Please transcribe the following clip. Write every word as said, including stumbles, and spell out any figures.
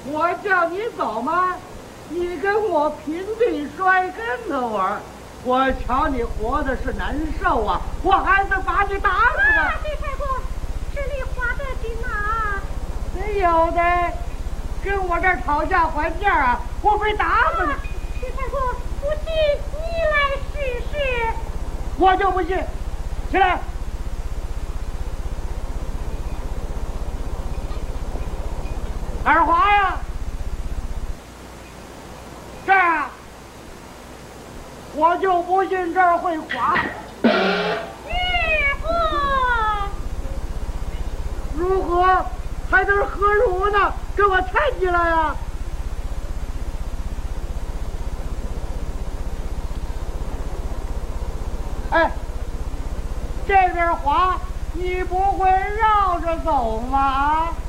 我叫你走吗？你跟我平地摔跟头玩，我瞧你活的是难受啊！我还是把你打死吧。 李太公，这里花得紧呐！ 没有的，跟我这儿讨价还价啊！我非打死你！ 李太公，不信你来试试。 我就不信，起来！哪儿滑呀？这儿啊！我就不信这儿会滑。 师傅， 如何？还能何如呢？给我抬起来呀！哎，这边滑，你不会绕着走吗？啊？